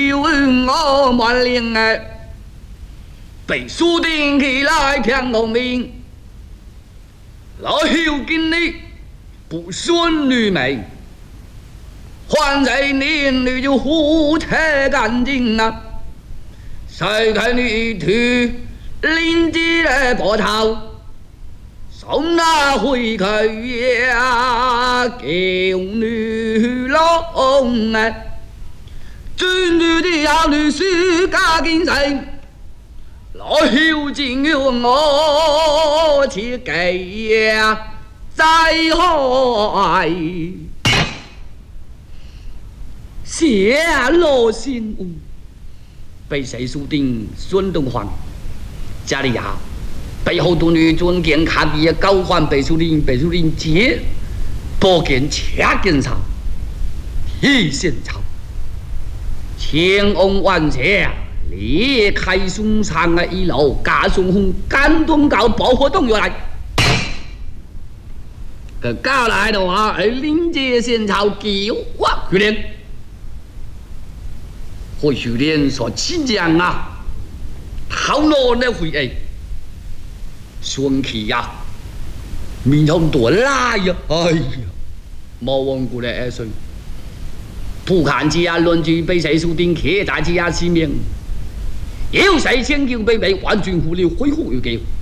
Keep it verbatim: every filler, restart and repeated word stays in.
有我满灵哎，被锁定起来骗农民，老后今日不顺女美，还在年里就胡扯干净啊！谁看你去领地的波涛？送那回去呀，救女郎哎，军女的要女婿家境人，老后竟由我去给呀，再害下落心屋，被谁输定孙东皇家里呀？背后多女尊见卡比高欢北树林北树林节，多见掐根草，提线草，千翁万谢，离开松山的一楼，加松红感动到爆活动又来，个搞来的话，而临界线草九万去年，或许连所起讲啊，好难的回哎。顺气呀，面红多拉呀，哎呀，冇忘过来二岁，不看之下论据被谁输定，客在之下失命，有谁拯救被被完全忽略，恢复又救。